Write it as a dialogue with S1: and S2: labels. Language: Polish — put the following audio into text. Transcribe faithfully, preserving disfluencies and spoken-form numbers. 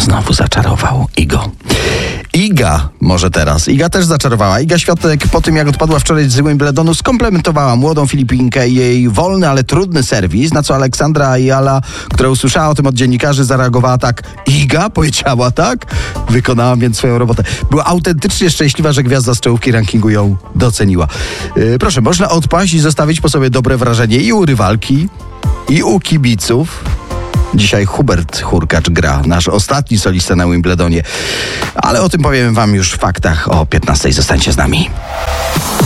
S1: znowu zaczarował Igo. Iga może teraz. Iga też zaczarowała. Iga Świątek po tym, jak odpadła wczoraj z Wimbledonu, skomplementowała młodą Filipinkę i jej wolny, ale trudny serwis, na co Aleksandra Ayala, która usłyszała o tym od dziennikarzy, zareagowała tak: Iga powiedziała tak? Wykonałam więc swoją robotę. Była autentycznie szczęśliwa, że gwiazda z czołówki rankingu ją doceniła. Yy, proszę, można odpaść i zostawić po sobie dobre wrażenie i u rywalki, i u kibiców. Dzisiaj Hubert Hurkacz gra, nasz ostatni solista na Wimbledonie. Ale o tym powiem wam już w faktach o piętnastej. Zostańcie z nami.